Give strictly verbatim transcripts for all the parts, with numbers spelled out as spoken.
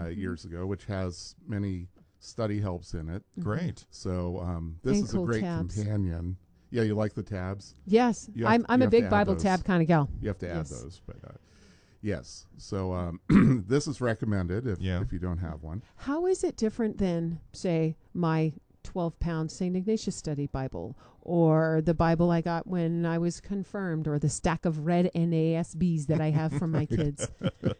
mm-hmm. years ago, which has many study helps in it. Mm-hmm. Great. So um, this and is cool a great tabs. companion. Yeah, you like the tabs? Yes, You have I'm to- I'm you a have big to add Bible those. tab kind of gal. You have to add Yes. those, but uh, yes. So um, this is recommended if Yeah. if you don't have one. How is it different than, say, my twelve pound Saint Ignatius Study Bible, or the Bible I got when I was confirmed, or the stack of red N A S Bs that I have from my kids?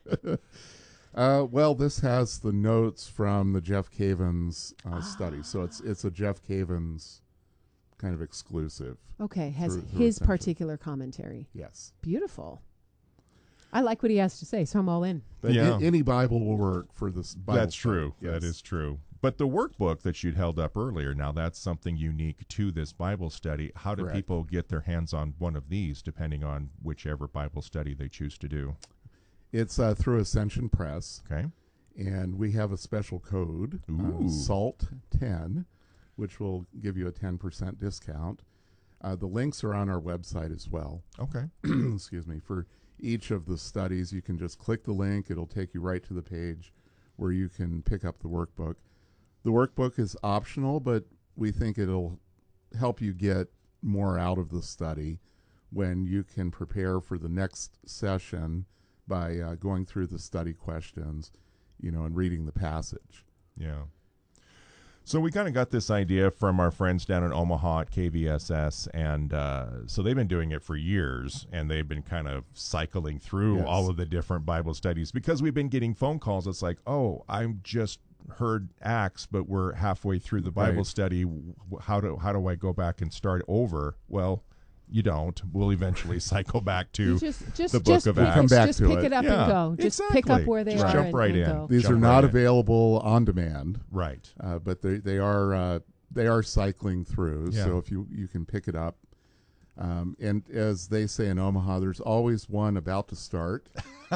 Uh, well, this has the notes from the Jeff Cavins uh, Ah. study, so it's it's a Jeff Cavins kind of exclusive. Okay, has Through- through his Ascension. particular commentary. Yes, Beautiful. I like what he has to say, so I'm all in. but Yeah. a- any Bible will work for this. Bible That's true. study. That Yes. is true. But the workbook that you'd held up earlier, now that's something unique to this Bible study. How do Correct. people get their hands on one of these, depending on whichever Bible study they choose to do? It's uh, through Ascension Press, Okay. and we have a special code, uh, Ooh. SALT ten, which will give you a ten percent discount. Uh, the links are on our website as well. Okay. Excuse me. For each of the studies, you can just click the link. It'll take you right to the page where you can pick up the workbook. The workbook is optional, but we think it'll help you get more out of the study when you can prepare for the next session by uh, going through the study questions, you know, and reading the passage. Yeah. So we kind of got this idea from our friends down in Omaha at K V S S, and uh, so they've been doing it for years, and they've been kind of cycling through Yes. all of the different Bible studies because we've been getting phone calls. It's like, oh, I'm just heard Acts, but we're halfway through the Bible Right. study. W- How do how do I go back and start over? Well, you don't. We'll eventually cycle back to You just just the book just of pick, Acts. Come back just to pick it. it up Yeah, and go. Just pick exactly. up where they Just are jump and, right and in. go. These Jump are right not in. available on demand, right. uh, but they they are uh, they are cycling through. Yeah. So if you you can pick it up, um, and as they say in Omaha, there's always one about to start.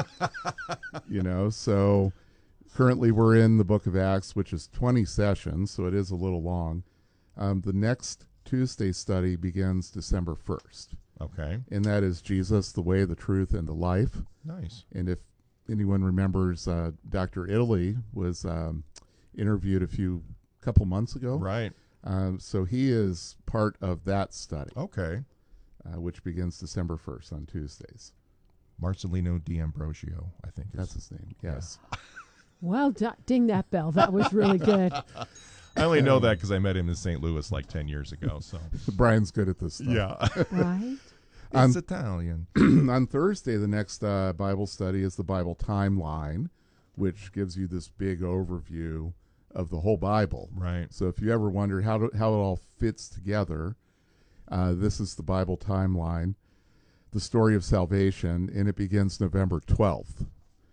You know, so currently we're in the Book of Acts, which is twenty sessions, so it is a little long. Um, the next Tuesday study begins December first, Okay. and that is Jesus, the way, the truth, and the life. Nice. And if anyone remembers, uh, Doctor Italy was um, interviewed a few couple months ago. Right. Um, so he is part of that study, Okay. uh, which begins December first on Tuesdays. Marcelino D'Ambrosio, I think. Is. That's his name. Yes. Well, do- ding that bell. That was really good. I only know that because I met him in Saint Louis like ten years ago. So Brian's good at this stuff. yeah, Right? it's Um, Italian. On Thursday, the next uh, Bible study is the Bible Timeline, which gives you this big overview of the whole Bible. Right. So if you ever wonder how to, how it all fits together, uh, this is the Bible Timeline, the story of salvation, and it begins November twelfth.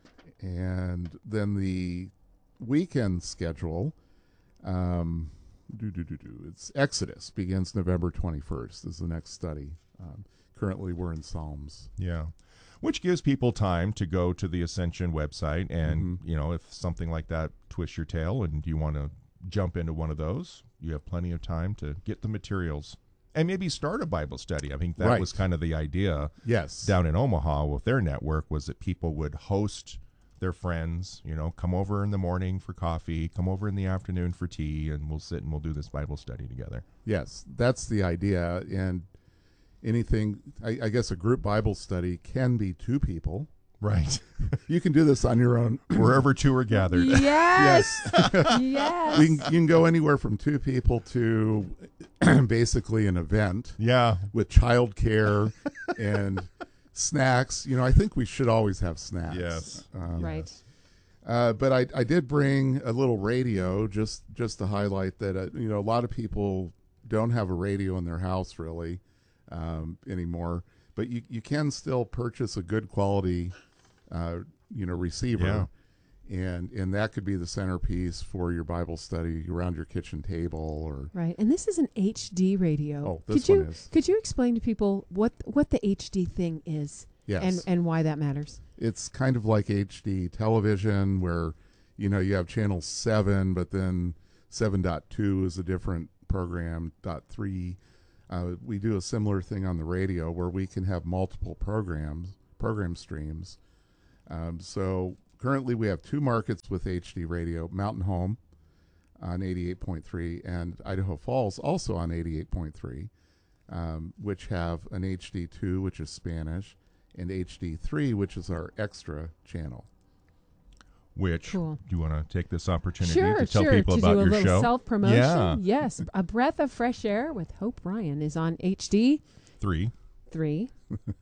And then the weekend schedule, um, do, do, do, do, it's Exodus, begins November twenty-first is the next study. Um, currently we're in Psalms. Yeah. Which gives people time to go to the Ascension website and, Mhm. you know, if something like that twists your tail and you want to jump into one of those, you have plenty of time to get the materials and maybe start a Bible study. I think that Right. was kind of the idea Yes. down in Omaha with their network, was that people would host their friends, you know, come over in the morning for coffee, come over in the afternoon for tea, and we'll sit and we'll do this Bible study together. Yes, that's the idea. And anything, I, I guess a group Bible study can be two people. Right. You can do this on your own. Wherever two are gathered. Yes. Yes. We can, you can go anywhere from two people to basically an event Yeah. with childcare and snacks. You know, I think we should always have snacks. Yes. Um, Right. Uh, but I, I did bring a little radio just just to highlight that uh, you know a lot of people don't have a radio in their house really um, anymore. But you, you can still purchase a good quality uh, you know receiver, and and that could be the centerpiece for your Bible study around your kitchen table or. Right. And this is an H D radio. Oh, this could you one is. could you explain to people what what the H D thing is? Yes. And and why that matters? It's kind of like H D television where, you know, you have channel seven, but then seven point two is a different program, dot three. Uh, we do a similar thing on the radio where we can have multiple programs, program streams. Um, so currently we have two markets with H D radio: Mountain Home on eighty-eight point three and Idaho Falls also on eighty-eight point three, um, which have an H D two, which is Spanish, and H D three, which is our extra channel. Which, Cool. do you want to take this opportunity Sure, to tell sure. people to about do a your little show? self-promotion. Yeah. Yes. A Breath of Fresh Air with Hope Ryan is on H D Three, three.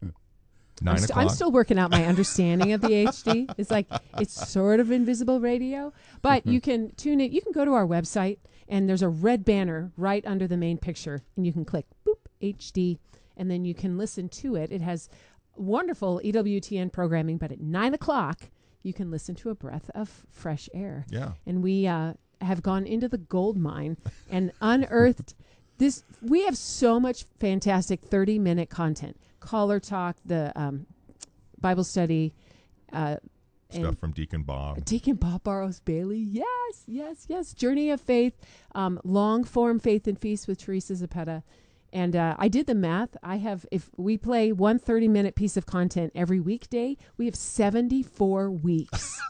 nine I'm, st- o'clock. I'm still working out my understanding of the H D. It's like it's sort of invisible radio, but you can tune it. You can go to our website, and there's a red banner right under the main picture, and you can click boop H D, and then you can listen to it. It has wonderful E W T N programming, but at nine o'clock you can listen to A Breath of Fresh Air. Yeah. And we uh, have gone into the gold mine and unearthed this. We have so much fantastic thirty-minute content. Caller Talk, the um, Bible study, uh, Stuff and from Deacon Bob. Deacon Bob Barrows Bailey. Yes, yes, yes. Journey of Faith, um, long form Faith and Feast with Teresa Zapeta. And uh, I did the math. I have, if we play one thirty-minute piece of content every weekday, we have seventy-four weeks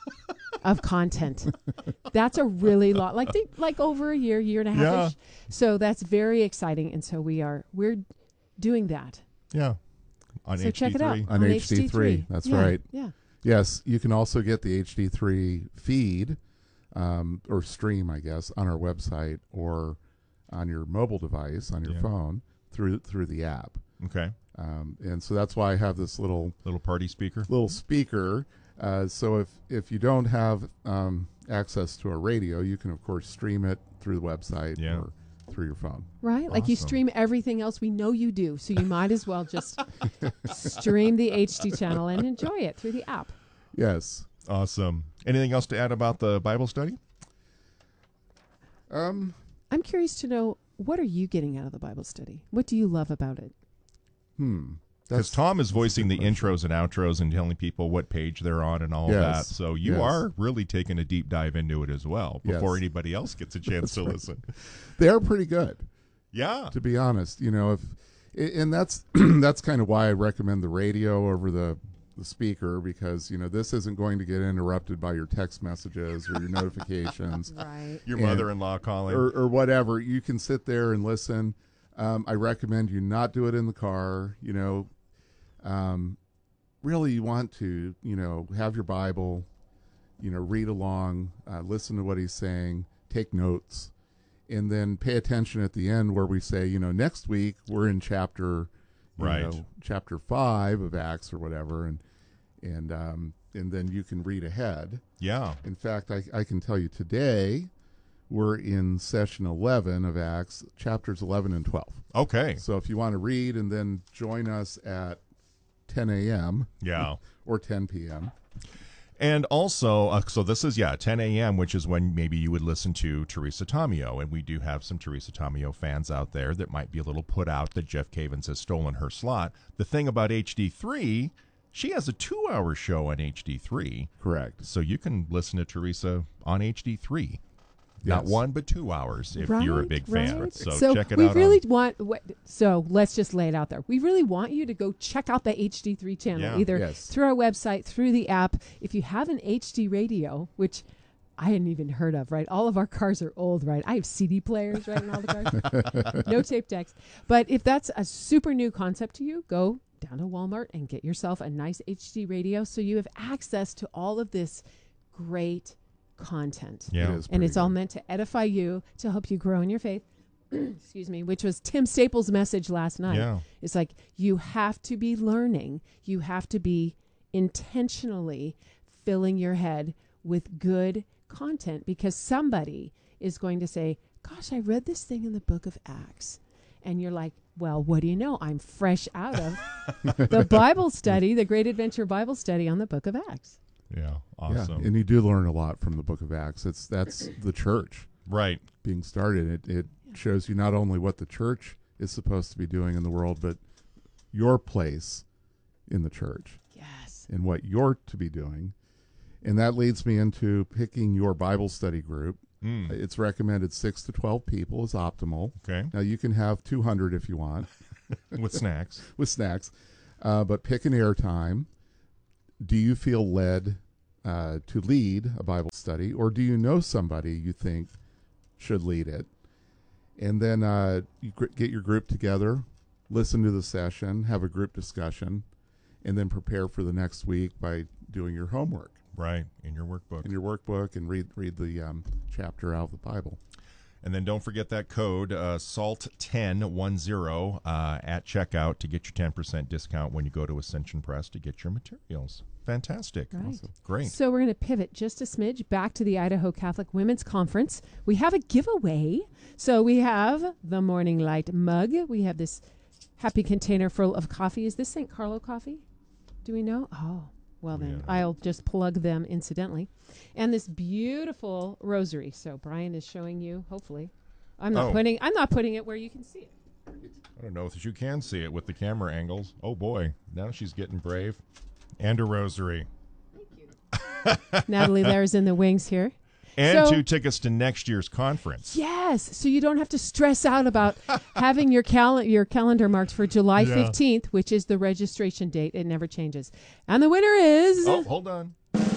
of content. That's a really lot, like the, like over a year, year and a half. Yeah. So that's very exciting. And so we are, we're doing that. Yeah. On So check it out. H D three. On H D three, that's Yeah, right. Yeah. Yes, you can also get the H D three feed um, or stream, I guess, on our website or on your mobile device, on your Yeah. phone, through through the app. Okay. Um, and so that's why I have this little Little party speaker. little speaker. Uh, so if, if you don't have um, access to a radio, you can, of course, stream it through the website Yeah. or through your phone. Right? Like you Awesome. stream everything else we know you do. So you might as well just stream the H D channel and enjoy it through the app. Yes. Awesome. Anything else to add about the Bible study? Um, I'm curious to know, what are you getting out of the Bible study? What do you love about it? hmm. Because That's- Tom is voicing the good intros and outros and telling people what page they're on and all Yes. that. So you Yes. are really taking a deep dive into it as well before Yes. anybody else gets a chance to right. listen. They're pretty good. Yeah. To be honest, you know, if and that's that's kind of why I recommend the radio over the the speaker, because you know this isn't going to get interrupted by your text messages or your notifications Right. Your And- mother-in-law calling. or, or whatever. You can sit there and listen. Um, I recommend you not do it in the car. You know, um, really, you want to you know have your Bible, you know, read along, uh, listen to what he's saying, take notes. And then pay attention at the end where we say, you know, next week we're in chapter, you Right. know, chapter five of Acts or whatever, and and um, and then you can read ahead. yeah. In fact, I, I can tell you today we're in session eleven of Acts, chapters eleven and twelve. Okay. So if you want to read and then join us at ten a.m. Yeah. or ten p.m. And also, uh, so this is, yeah, ten a.m., which is when maybe you would listen to Teresa Tomeo. And we do have some Teresa Tomeo fans out there that might be a little put out that Jeff Cavins has stolen her slot. The thing about H D three, she has a two-hour show on H D three. Correct. So you can listen to Teresa on H D three. Not Yes. one, but two hours if right, you're a big fan. right. So, check it we out. really on, want. What, so let's just lay it out there. We really want you to go check out the H D three channel, Yeah. either Yes. through our website, through the app. If you have an H D radio, which I hadn't even heard of, right? All of our cars are old, right? I have C D players, right, in all the cars. No tape decks. But if that's a super new concept to you, go down to Walmart and get yourself a nice H D radio so you have access to all of this great content. yeah. It is And it's pretty all good. meant to edify you, to help you grow in your faith. Excuse me, which was Tim Staples' message last night. Yeah. It's like you have to be learning. You have to be intentionally filling your head with good content, because somebody is going to say, gosh, I read this thing in the book of Acts. And you're like, well, what do you know? I'm fresh out of the Bible study, the Great Adventure Bible study on the book of Acts. Yeah. Awesome. Yeah, and you do learn a lot from the Book of Acts. It's that's the church right. being started. It it shows you not only what the church is supposed to be doing in the world, but your place in the church Yes. and what you're to be doing. And that leads me into picking your Bible study group. Mm. It's recommended six to twelve people is optimal. Okay. Now you can have two hundred if you want With snacks. with snacks, uh, but pick an airtime. Do you feel led uh, to lead a Bible study, or do you know somebody you think should lead it? And then uh, you gr- get your group together, listen to the session, have a group discussion, and then prepare for the next week by doing your homework. Right, in your workbook. In your workbook, and read read the um, chapter out of the Bible. And then don't forget that code, uh, SALT ten ten, uh, at checkout to get your ten percent discount when you go to Ascension Press to get your materials. Fantastic. Right. Awesome. Great. So we're going to pivot just a smidge back to the Idaho Catholic Women's Conference. We have a giveaway. So we have the Morning Light mug. We have this happy container full of coffee. Is this Saint Carlo coffee? Do we know? Oh, well then, Yeah. I'll just plug them incidentally. And this beautiful rosary. So Brian is showing you, hopefully. I'm not Oh. putting I'm not putting it where you can see it. I don't know if you can see it with the camera angles. Oh, boy. Now she's getting brave. And a rosary. Natalie Lair's in the wings here. And So- two tickets to next year's conference. Yes, so you don't have to stress out about having your cal- your calendar marked for July Yeah. fifteenth, which is the registration date. It never changes. And the winner is Oh, hold on.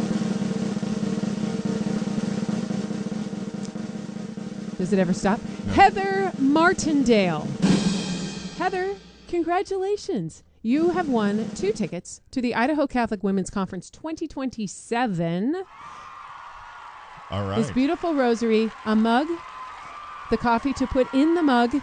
Does it ever stop? Heather Martindale. Heather, congratulations. You have won two tickets to the Idaho Catholic Women's Conference twenty twenty-seven. All right. This beautiful rosary, a mug, the coffee to put in the mug,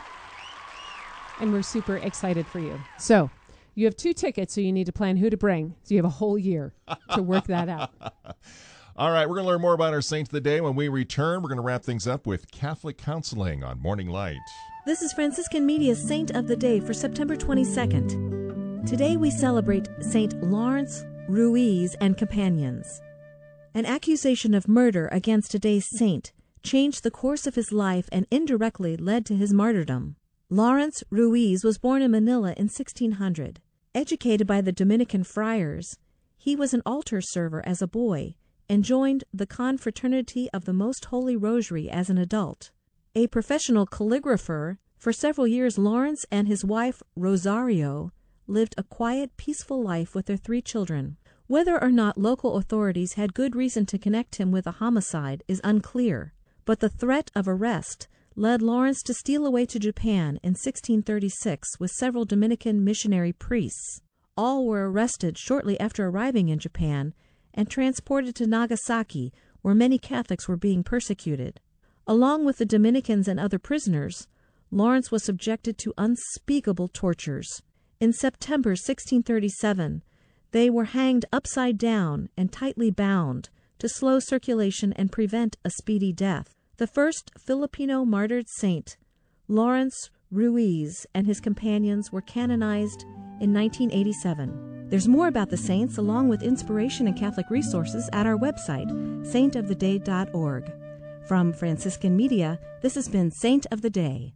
and we're super excited for you. So you have two tickets, so you need to plan who to bring. So you have a whole year to work that out. All right, we're going to learn more about our Saint of the Day. When we return, we're going to wrap things up with Catholic counseling on Morning Light. This is Franciscan Media's Saint of the Day for September twenty-second. Today we celebrate Saint Lawrence Ruiz and companions. An accusation of murder against today's saint changed the course of his life and indirectly led to his martyrdom. Lawrence Ruiz was born in Manila in sixteen hundred. Educated by the Dominican friars, he was an altar server as a boy and joined the Confraternity of the Most Holy Rosary as an adult. A professional calligrapher, for several years Lawrence and his wife Rosario lived a quiet, peaceful life with their three children. Whether or not local authorities had good reason to connect him with a homicide is unclear, but the threat of arrest led Lawrence to steal away to Japan in sixteen thirty-six with several Dominican missionary priests. All were arrested shortly after arriving in Japan and transported to Nagasaki, where many Catholics were being persecuted. Along with the Dominicans and other prisoners, Lawrence was subjected to unspeakable tortures. In September sixteen thirty-seven, they were hanged upside down and tightly bound to slow circulation and prevent a speedy death. The first Filipino martyred saint, Lawrence Ruiz, and his companions were canonized in nineteen eighty-seven. There's more about the saints along with inspiration and Catholic resources at our website, saint of the day dot org. From Franciscan Media, this has been Saint of the Day.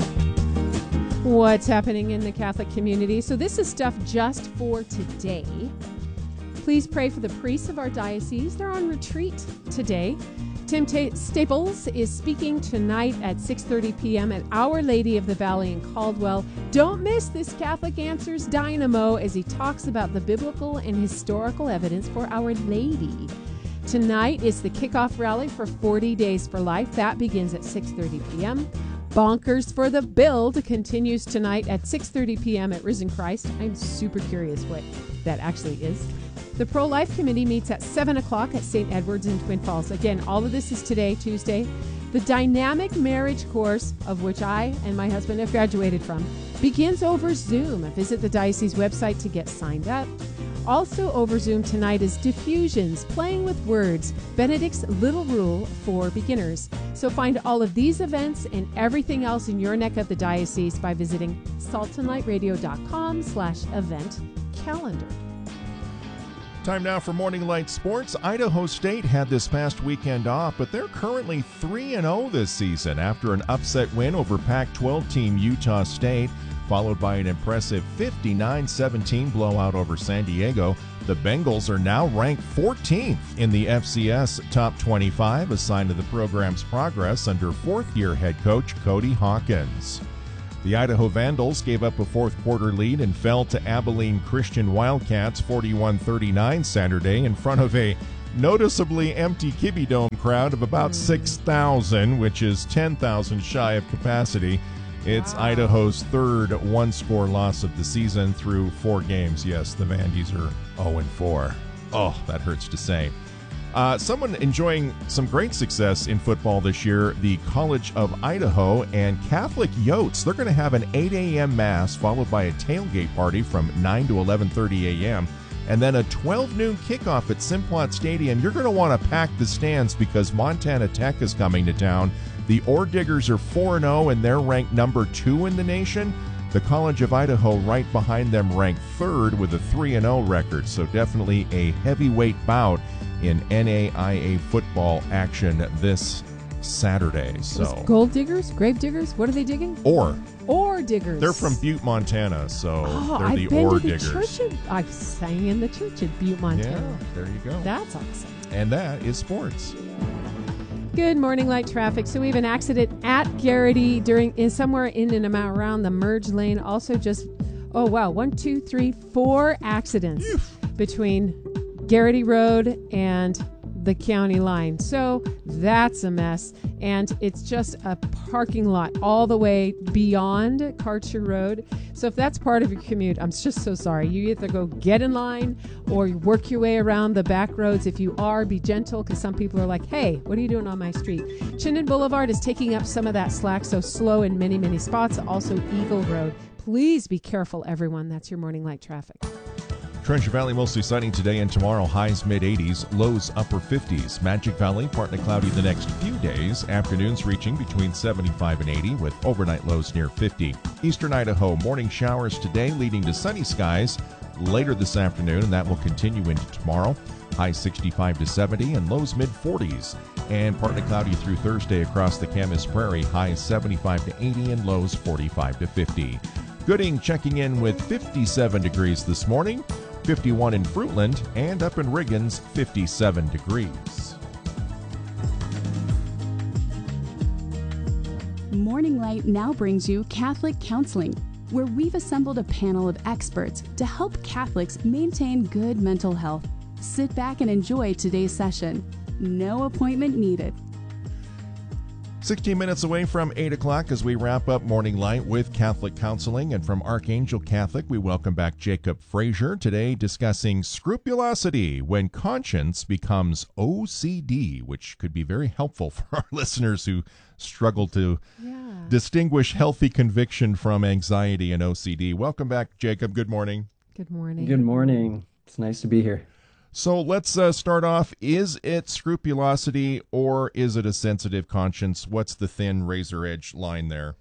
What's happening in the Catholic community? So this is stuff just for today. Please pray for the priests of our diocese. They're on retreat today. Tim Ta- Staples is speaking tonight at six thirty p.m. at Our Lady of the Valley in Caldwell. Don't miss this Catholic Answers Dynamo as he talks about the biblical and historical evidence for Our Lady. Tonight is the kickoff rally for forty Days for Life. That begins at six thirty p.m. Bonkers for the Build continues tonight at six thirty p.m. at Risen Christ. I'm super curious what that actually is. The Pro-Life Committee meets at seven o'clock at Saint Edward's in Twin Falls. Again, all of this is today, Tuesday. The Dynamic Marriage course, of which I and my husband have graduated from, begins over Zoom. Visit the diocese website to get signed up. Also over Zoom tonight is Diffusions, Playing with Words, Benedict's Little Rule for Beginners. So find all of these events and everything else in your neck of the diocese by visiting saltandlightradio.com slash event calendar. Time now for Morning Light Sports. Idaho State had this past weekend off, but they're currently three and oh this season after an upset win over Pac twelve team Utah State, followed by an impressive fifty-nine seventeen blowout over San Diego. The Bengals are now ranked fourteenth in the F C S Top twenty-five, a sign of the program's progress under fourth-year head coach Cody Hawkins. The Idaho Vandals gave up a fourth-quarter lead and fell to Abilene Christian Wildcats forty-one thirty-nine Saturday in front of a noticeably empty Kibbe Dome crowd of about six thousand, which is ten thousand shy of capacity. It's wow. Idaho's third one-score loss of the season through four games. Yes, the Vandies are oh and four. Oh, that hurts to say. Uh, someone enjoying some great success in football this year, the College of Idaho and Catholic Yotes. They're going to have an eight a.m. Mass followed by a tailgate party from nine to eleven thirty a.m. and then a twelve noon kickoff at Simplot Stadium. You're going to want to pack the stands because Montana Tech is coming to town. The Ore Diggers are four and oh, and they're ranked number two in the nation. The College of Idaho right behind them ranked third with a three and oh record, so definitely a heavyweight bout in N A I A football action this Saturday. So Those gold diggers? Grave diggers? What are they digging? Ore. Ore diggers. They're from Butte, Montana, so oh, they're I've the been ore to the diggers. Church of, I sang in the church at Butte, Montana. Yeah, there you go. That's awesome. And that is sports. Good morning, light traffic. So we have an accident at Garrity during is somewhere in and around the merge lane. Also, just oh wow, one, two, three, four accidents between Garrity Road and the county line. So that's a mess. And it's just a parking lot all the way beyond Karcher Road. So if that's part of your commute, I'm just so sorry. You either go get in line or you work your way around the back roads. If you are, be gentle because some people are like, hey, what are you doing on my street? Chinden Boulevard is taking up some of that slack, so slow in many, many spots. Also Eagle Road. Please be careful, everyone. That's your morning light traffic. Treasure Valley mostly sunny today and tomorrow, highs mid eighties, lows upper fifties. Magic Valley partly cloudy the next few days, afternoons reaching between seventy-five and eighty with overnight lows near fifty. Eastern Idaho, morning showers today leading to sunny skies later this afternoon, and that will continue into tomorrow. Highs sixty-five to seventy and lows mid forties. And partly cloudy through Thursday across the Camas Prairie, highs seventy-five to eighty and lows forty-five to fifty. Gooding checking in with fifty-seven degrees this morning. fifty-one in Fruitland, and up in Riggins, fifty-seven degrees. Morning Light now brings you Catholic Counseling, where we've assembled a panel of experts to help Catholics maintain good mental health. Sit back and enjoy today's session. No appointment needed. sixteen minutes away from eight o'clock as we wrap up Morning Light with Catholic Counseling. And from Archangel Catholic, we welcome back Jacob Frazier, today discussing scrupulosity when conscience becomes O C D, which could be very helpful for our listeners who struggle to yeah. distinguish healthy conviction from anxiety and O C D. Welcome back, Jacob. Good morning. Good morning. Good morning. It's nice to be here. So let's uh, start off. Is it scrupulosity or is it a sensitive conscience? What's the thin razor edge line there?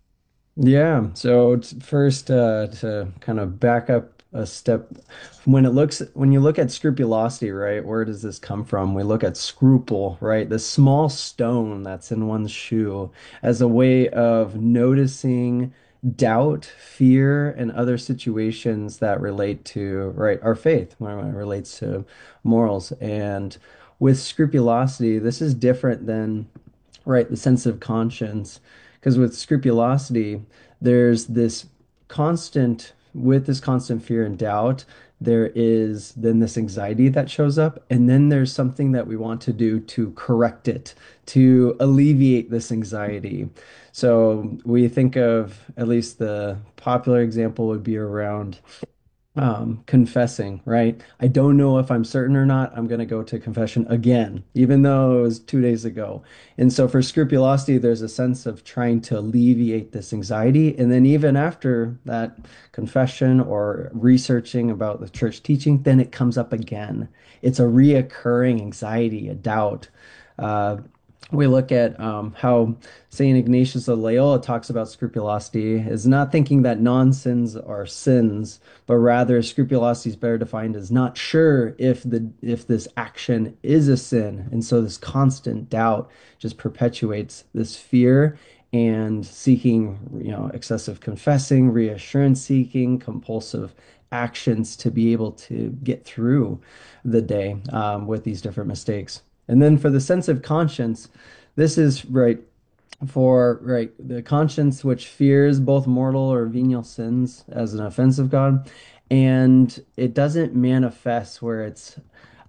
Yeah. So first, uh, to kind of back up a step, when it looks when you look at scrupulosity, right? Where does this come from? We look at scruple, right? The small stone that's in one's shoe as a way of noticing doubt, fear, and other situations that relate to right our faith when it relates to morals. And with scrupulosity, this is different than right the sensitive conscience, because with scrupulosity, there's this constant with this constant fear and doubt, there is then this anxiety that shows up, and then there's something that we want to do to correct it, to alleviate this anxiety. So we think of, at least the popular example would be around um, confessing, right? I don't know if I'm certain or not. I'm going to go to confession again, even though it was two days ago. And so for scrupulosity, there's a sense of trying to alleviate this anxiety. And then even after that confession or researching about the church teaching, then it comes up again. It's a reoccurring anxiety, a doubt. Uh, we look at um, how Saint Ignatius of Loyola talks about scrupulosity is not thinking that non-sins are sins, but rather scrupulosity is better defined as not sure if the if this action is a sin. And so this constant doubt just perpetuates this fear and seeking, you know, excessive confessing, reassurance seeking, compulsive actions to be able to get through the day um, with these different mistakes. And then for the sensitive conscience, this is right for right the conscience which fears both mortal or venial sins as an offense of God, and it doesn't manifest where it's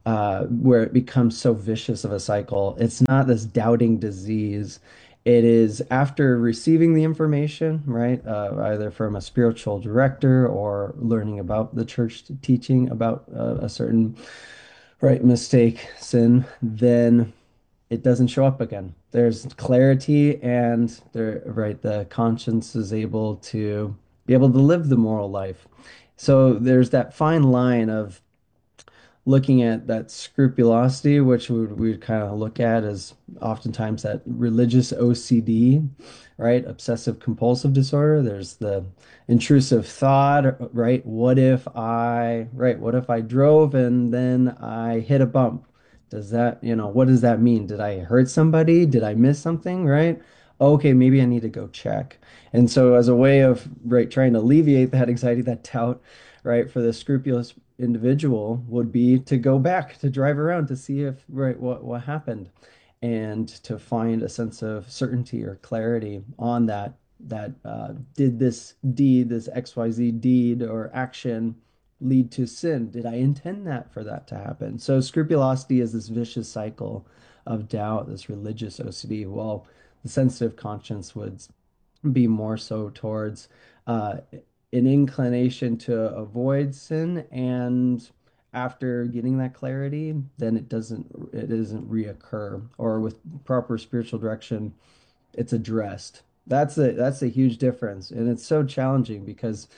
uh, where it becomes so vicious of a cycle. It's not this doubting disease. It is after receiving the information, right, uh, either from a spiritual director or learning about the church teaching about uh, a certain right mistake, sin, then it doesn't show up again. There's clarity, and there, right, the conscience is able to be able to live the moral life. So there's that fine line of looking at that scrupulosity, which we would we'd kind of look at as oftentimes that religious O C D, right? Obsessive compulsive disorder. There's the intrusive thought, right? What if I, right? What if I drove and then I hit a bump? Does that, you know, what does that mean? Did I hurt somebody? Did I miss something, right? Okay, maybe I need to go check. And so as a way of, right, trying to alleviate that anxiety, that doubt, right, for the scrupulous individual would be to go back to drive around to see if right what what happened and to find a sense of certainty or clarity on that that uh, did this deed, this X Y Z deed or action lead to sin? Did I intend that for that to happen? So scrupulosity is this vicious cycle of doubt, this religious O C D, while the sensitive conscience would be more so towards uh, an inclination to avoid sin, and after getting that clarity, then it doesn't it doesn't reoccur, or with proper spiritual direction, it's addressed. That's a that's a huge difference, and it's so challenging because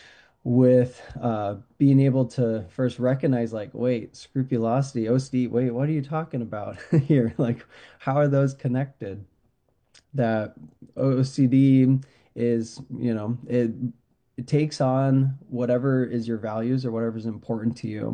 with uh, being able to first recognize, like, wait, scrupulosity, O C D, wait, what are you talking about here? Like, how are those connected? That O C D is, you know, it it takes on whatever is your values or whatever is important to you.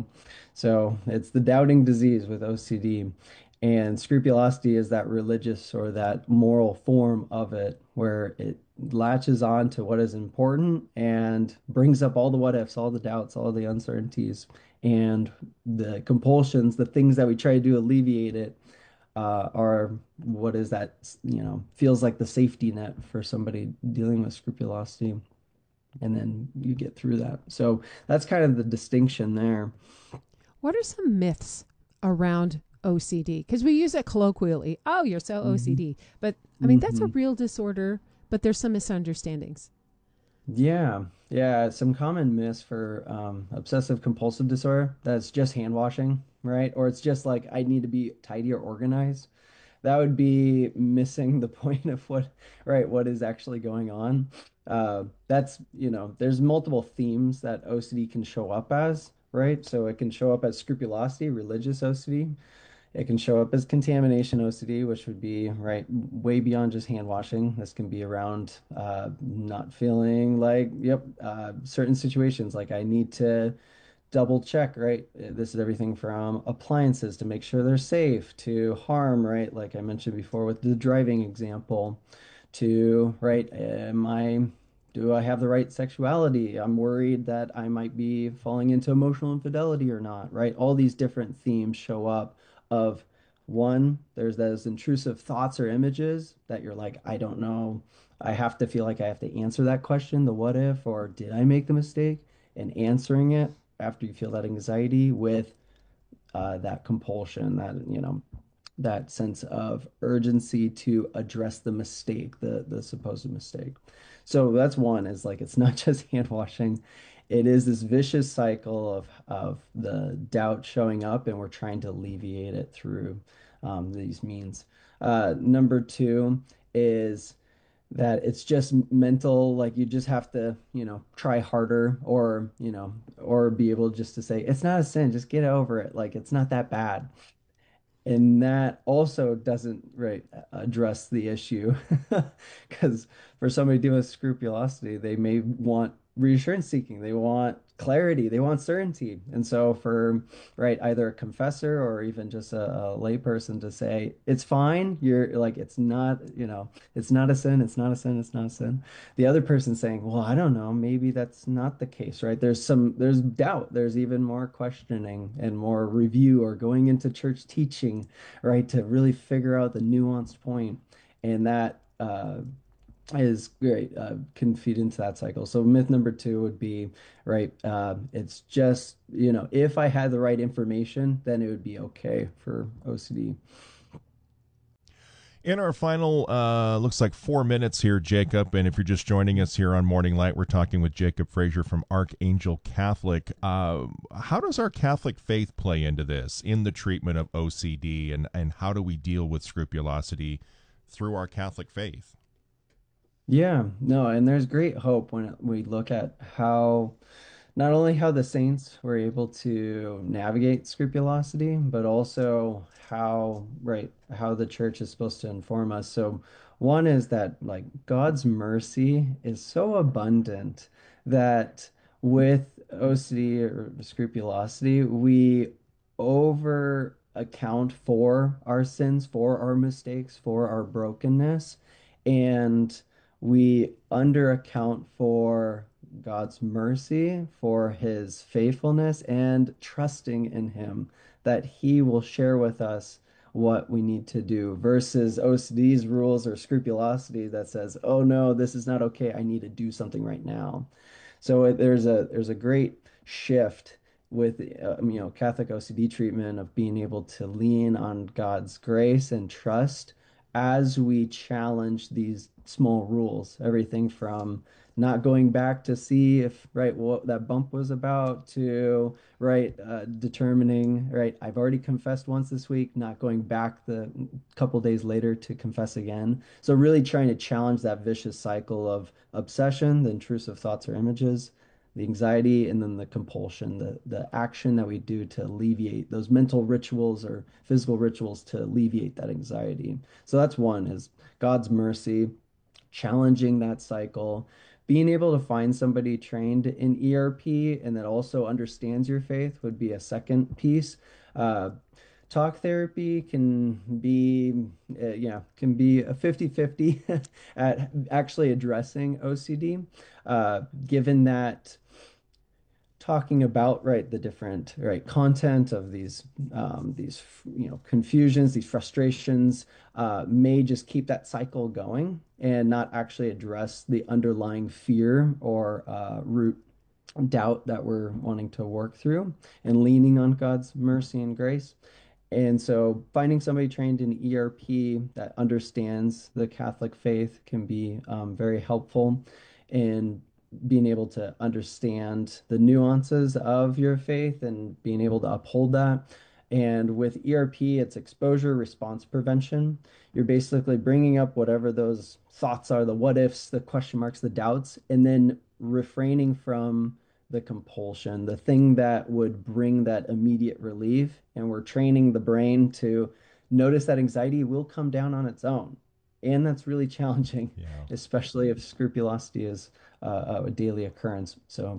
So it's the doubting disease with O C D. And scrupulosity is that religious or that moral form of it, where it latches on to what is important and brings up all the what ifs, all the doubts, all the uncertainties, and the compulsions, the things that we try to do alleviate it, uh, are what is that, you know, feels like the safety net for somebody dealing with scrupulosity. And then you get through that. So that's kind of the distinction there. What are some myths around O C D? Because we use it colloquially. Oh, you're so Mm-hmm. O C D. But I mean, that's a Mm-hmm. real disorder, but there's some misunderstandings. Yeah, yeah. Some common myths for um, obsessive compulsive disorder, that's just hand washing, right? Or it's just like I need to be tidy or organized. That would be missing the point of what, right, what is actually going on. Uh, that's, you know, there's multiple themes that O C D can show up as, right? So it can show up as scrupulosity, religious O C D. It can show up as contamination O C D, which would be right way beyond just hand washing. This can be around uh, not feeling like, yep, uh, certain situations like I need to double check, right? This is everything from appliances to make sure they're safe to harm, right? Like I mentioned before with the driving example, to, right, am I, do I have the right sexuality? I'm worried that I might be falling into emotional infidelity or not, right? All these different themes show up of one, there's those intrusive thoughts or images that you're like, I don't know. I have to feel like I have to answer that question, the what if, or did I make the mistake? And answering it after you feel that anxiety with uh, that compulsion, that, you know, that sense of urgency to address the mistake, the the supposed mistake. So that's one, is like it's not just hand washing. It is this vicious cycle of of the doubt showing up, and we're trying to alleviate it through um, these means. Uh, number two is that it's just mental, like you just have to, you know, try harder, or, you know, or be able just to say, it's not a sin, just get over it. Like it's not that bad. And that also doesn't, right, address the issue. Because for somebody dealing with scrupulosity, they may want reassurance seeking, they want clarity, they want certainty. And so for, right, either a confessor or even just a, a lay person to say, it's fine, you're like, it's not, you know, it's not a sin, it's not a sin, it's not a sin. The other person saying, well, I don't know, maybe that's not the case, right? There's some, there's doubt, there's even more questioning and more review, or going into church teaching, right, to really figure out the nuanced point. And that uh, is great, uh, can feed into that cycle. So myth number two would be, right, uh, it's just, you know, if I had the right information, then it would be okay for O C D. In our final, uh, looks like four minutes here, Jacob, and if you're just joining us here on Morning Light, we're talking with Jacob Frazier from Archangel Catholic. Uh, how does our Catholic faith play into this, in the treatment of O C D, and, and how do we deal with scrupulosity through our Catholic faith? Yeah, no, and there's great hope when we look at how not only how the saints were able to navigate scrupulosity, but also how, right, how the church is supposed to inform us. So one is that like God's mercy is so abundant that with O C D or scrupulosity, we over account for our sins, for our mistakes, for our brokenness, and we under account for God's mercy, for his faithfulness, and trusting in him that he will share with us what we need to do versus O C D's rules or scrupulosity that says, oh no, this is not okay. I need to do something right now. So it, there's a there's a great shift with uh, you know Catholic O C D treatment of being able to lean on God's grace and trust as we challenge these small rules, everything from not going back to see if, right, what that bump was about to, right, uh, determining, right, I've already confessed once this week, not going back the couple days later to confess again. So really trying to challenge that vicious cycle of obsession, the intrusive thoughts or images, the anxiety, and then the compulsion, the, the action that we do to alleviate those mental rituals or physical rituals to alleviate that anxiety. So that's one, is God's mercy, challenging that cycle, being able to find somebody trained in E R P and that also understands your faith would be a second piece. Uh, talk therapy can be, uh, yeah, can be a fifty-fifty at actually addressing O C D, uh, given that talking about, right, the different, right, content of these um, these you know confusions, these frustrations uh, may just keep that cycle going and not actually address the underlying fear or uh, root doubt that we're wanting to work through, and leaning on God's mercy and grace. And so finding somebody trained in E R P that understands the Catholic faith can be um, very helpful in being able to understand the nuances of your faith and being able to uphold that. And with E R P, it's exposure response prevention. You're basically bringing up whatever those thoughts are, the what ifs, the question marks, the doubts, and then refraining from the compulsion, the thing that would bring that immediate relief. And we're training the brain to notice that anxiety will come down on its own. And that's really challenging, yeah, especially if scrupulosity is uh, a daily occurrence. So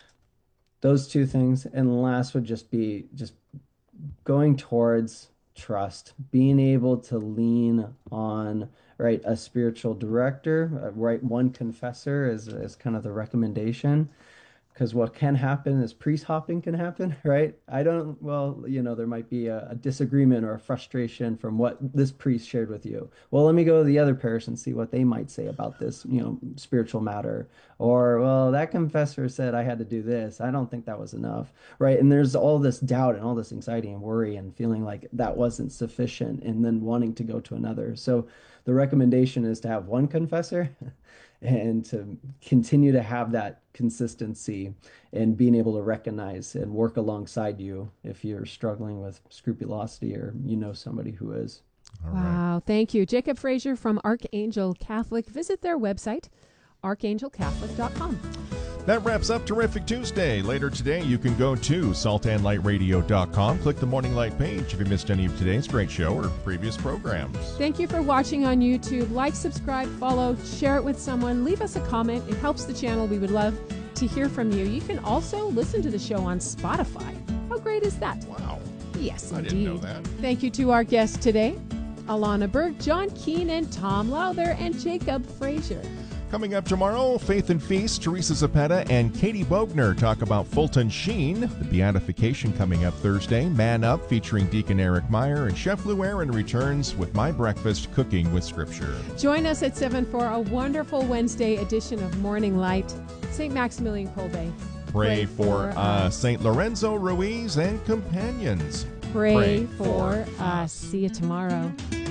those two things. And last would just be just going towards trust, being able to lean on, right, a spiritual director, uh, right, one confessor is, is kind of the recommendation. Because what can happen is priest hopping can happen, right? I don't, well, you know, there might be a, a disagreement or a frustration from what this priest shared with you. Well, let me go to the other parish and see what they might say about this, you know, spiritual matter. Or, well, that confessor said I had to do this. I don't think that was enough, right? And there's all this doubt and all this anxiety and worry and feeling like that wasn't sufficient and then wanting to go to another. So the recommendation is to have one confessor and to continue to have that consistency and being able to recognize and work alongside you if you're struggling with scrupulosity or you know somebody who is. All wow. right. Thank you. Jacob Frazier from Archangel Catholic. Visit their website, archangel catholic dot com. That wraps up Terrific Tuesday. Later today, you can go to salt and light radio dot com. Click the Morning Light page if you missed any of today's great show or previous programs. Thank you for watching on YouTube. Like, subscribe, follow, share it with someone. Leave us a comment. It helps the channel. We would love to hear from you. You can also listen to the show on Spotify. How great is that? Wow. Yes, I indeed. didn't know that. Thank you to our guests today, Alana Berg, John Keene, and Tom Lowther, and Jacob Frazier. Coming up tomorrow, Faith and Feast, Teresa Zapeta and Katie Bogner talk about Fulton Sheen. The Beatification coming up Thursday. Man Up featuring Deacon Eric Meyer. And Chef Lou Aaron returns with My Breakfast, Cooking with Scripture. Join us at seven for a wonderful Wednesday edition of Morning Light. Saint Maximilian Kolbe. Pray, Pray for us. Saint Lorenzo Ruiz and companions. Pray, Pray for, for us. See you tomorrow.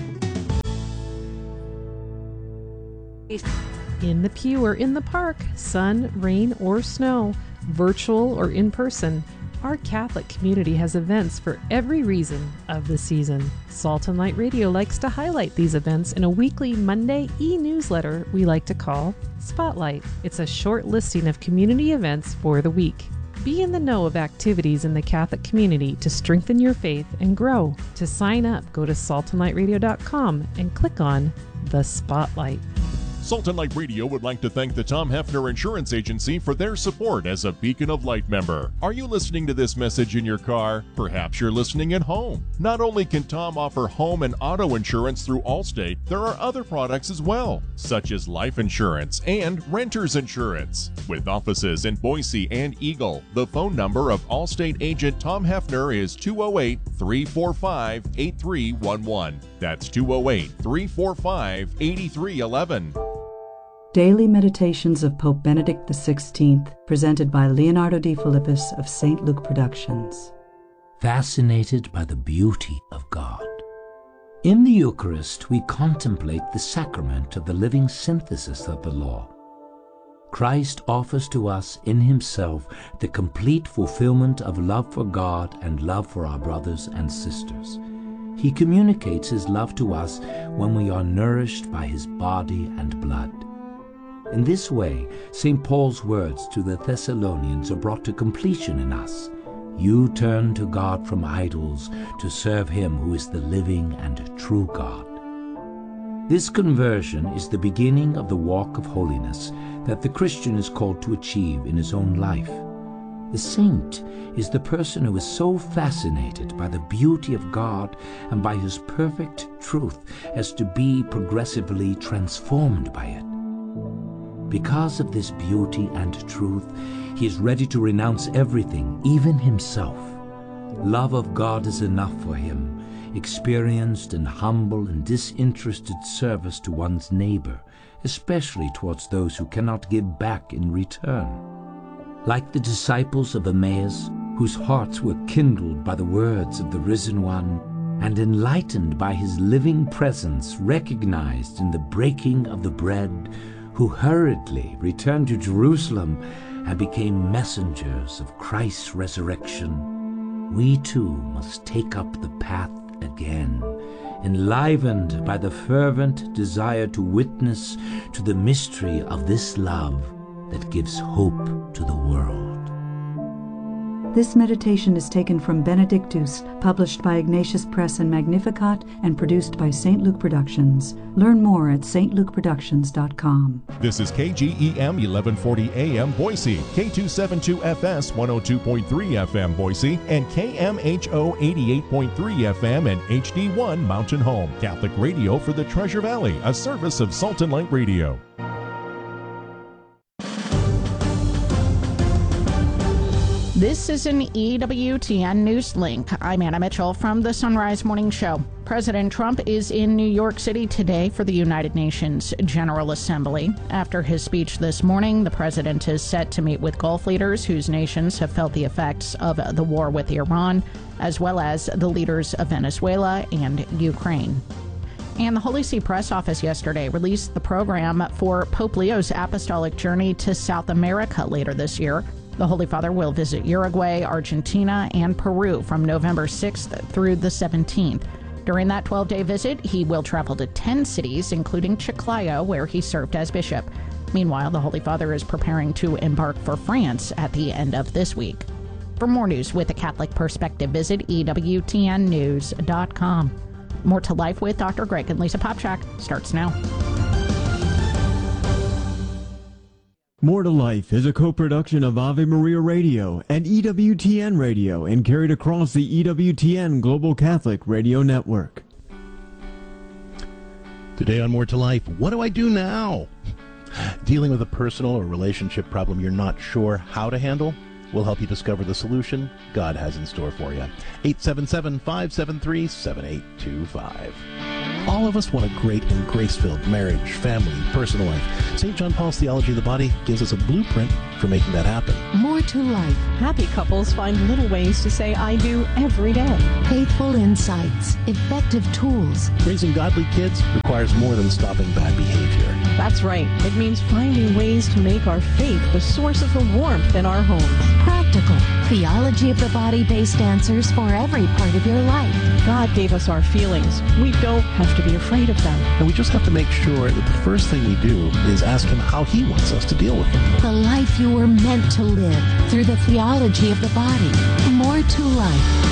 In the pew or in the park, sun, rain, or snow, virtual or in person, our Catholic community has events for every reason of the season. Salt and Light Radio likes to highlight these events in a weekly Monday e-newsletter we like to call Spotlight. It's a short listing of community events for the week. Be in the know of activities in the Catholic community to strengthen your faith and grow. To sign up, go to salt and light radio dot com and click on the Spotlight. Salt and Light Radio would like to thank the Tom Hefner Insurance Agency for their support as a Beacon of Light member. Are you listening to this message in your car? Perhaps you're listening at home. Not only can Tom offer home and auto insurance through Allstate, there are other products as well, such as life insurance and renter's insurance. With offices in Boise and Eagle, the phone number of Allstate agent Tom Hefner is two oh eight, three four five, eight three one one. That's two oh eight, three four five, eight three one one. Daily Meditations of Pope Benedict the sixteenth, presented by Leonardo D. Philippus of Saint Luke Productions. Fascinated by the beauty of God. In the Eucharist, we contemplate the sacrament of the living synthesis of the law. Christ offers to us in himself the complete fulfillment of love for God and love for our brothers and sisters. He communicates his love to us when we are nourished by his body and blood. In this way, Saint Paul's words to the Thessalonians are brought to completion in us. You turn to God from idols to serve him who is the living and true God. This conversion is the beginning of the walk of holiness that the Christian is called to achieve in his own life. The saint is the person who is so fascinated by the beauty of God and by his perfect truth as to be progressively transformed by it. Because of this beauty and truth, he is ready to renounce everything, even himself. Love of God is enough for him, experienced in humble and disinterested service to one's neighbor, especially towards those who cannot give back in return. Like the disciples of Emmaus, whose hearts were kindled by the words of the Risen One, and enlightened by his living presence recognized in the breaking of the bread, who hurriedly returned to Jerusalem and became messengers of Christ's resurrection, we too must take up the path again, enlivened by the fervent desire to witness to the mystery of this love that gives hope to the world. This meditation is taken from Benedictus, published by Ignatius Press and Magnificat, and produced by Saint Luke Productions. Learn more at s t luke productions dot com. This is K G E M eleven forty A M Boise, K two seventy-two F S one oh two point three F M Boise, and K M H O eighty-eight point three F M and H D one Mountain Home. Catholic radio for the Treasure Valley, a service of Salt and Light Radio. This is an E W T N News Link. I'm Anna Mitchell from the Sunrise Morning Show. President Trump is in New York City today for the United Nations General Assembly. After his speech this morning, the president is set to meet with Gulf leaders whose nations have felt the effects of the war with Iran, as well as the leaders of Venezuela and Ukraine. And the Holy See Press Office yesterday released the program for Pope Leo's apostolic journey to South America later this year. The Holy Father will visit Uruguay, Argentina, and Peru from November sixth through the seventeenth. During that twelve-day visit, he will travel to ten cities, including Chiclayo, where he served as bishop. Meanwhile, the Holy Father is preparing to embark for France at the end of this week. For more news with a Catholic perspective, visit E W T N news dot com. More to Life with Doctor Greg and Lisa Popchak starts now. More to Life is a co-production of Ave Maria Radio and E W T N Radio and carried across the E W T N Global Catholic Radio Network. Today on More to Life, what do I do now? Dealing with a personal or relationship problem you're not sure how to handle? We'll help you discover the solution God has in store for you. eight seven seven, five seven three, seven eight two five. All of us want a great and grace-filled marriage, family, personal life. Saint John Paul's Theology of the Body gives us a blueprint for making that happen. More to life. Happy couples find little ways to say I do every day. Faithful insights. Effective tools. Raising godly kids requires more than stopping bad behavior. That's right. It means finding ways to make our faith the source of the warmth in our homes. Practical. Theology of the Body-based answers for every part of your life. God gave us our feelings. We don't have to be afraid of them. And we just have to make sure that the first thing we do is ask Him how He wants us to deal with them. The life you were meant to live through the theology of the body. More to life.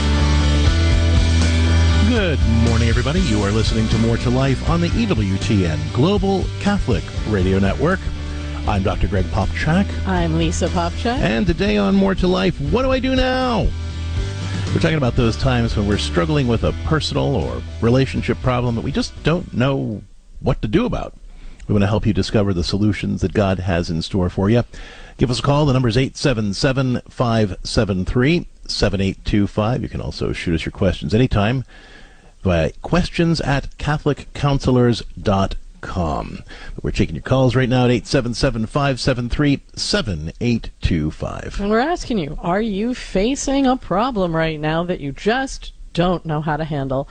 Good morning, everybody. You are listening to More to Life on the E W T N Global Catholic Radio Network. I'm Doctor Greg Popchak. I'm Lisa Popchak. And today on More to Life, what do I do now? We're talking about those times when we're struggling with a personal or relationship problem that we just don't know what to do about. We want to help you discover the solutions that God has in store for you. Give us a call. The number is eight seven seven, five seven three, seven eight two five. You can also shoot us your questions anytime via questions at catholic counselors dot com. We're taking your calls right now at eight seven seven, five seven three, seven eight two five. And we're asking you, are you facing a problem right now that you just don't know how to handle?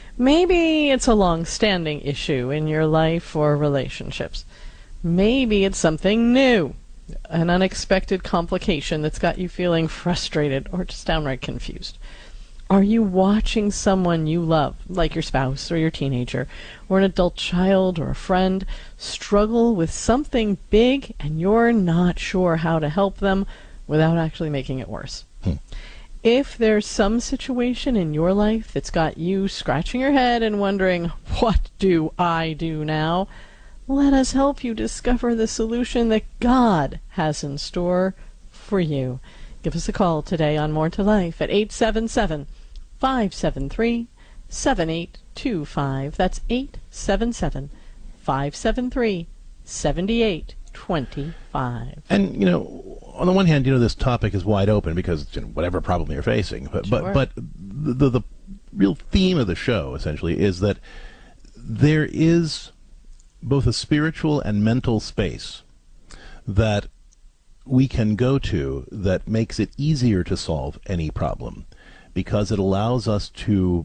Maybe it's a long-standing issue in your life or relationships. Maybe it's something new, an unexpected complication that's got you feeling frustrated or just downright confused. Are you watching someone you love, like your spouse or your teenager, or an adult child or a friend, struggle with something big and you're not sure how to help them without actually making it worse? Hmm. If there's some situation in your life that's got you scratching your head and wondering, what do I do now? Let us help you discover the solution that God has in store for you. Give us a call today on More to Life at eight seven seven, five seven three, seven eight two five. That's eight seven seven, five seven three, seven eight two five. And, you know, on the one hand, you know, this topic is wide open because, you know, whatever problem you're facing. But, Sure. but, but the, the, the real theme of the show, essentially, is that there is both a spiritual and mental space that we can go to that makes it easier to solve any problem, because it allows us to